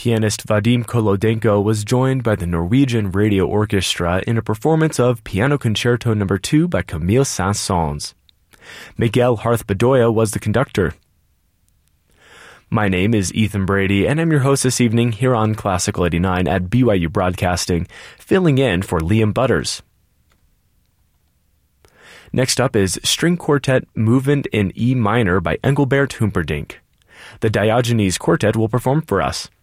Pianist Vadim Kolodenko was joined by the Norwegian Radio Orchestra in a performance of Piano Concerto No. 2 by Camille Saint-Saëns. Miguel Harth-Bedoya was the conductor. My name is Ethan Brady, and I'm your host this evening here on Classical 89 at BYU Broadcasting, filling in for Liam Butters. Next up is String Quartet Movement in E minor by Engelbert Humperdinck. The Diogenes Quartet will perform for us.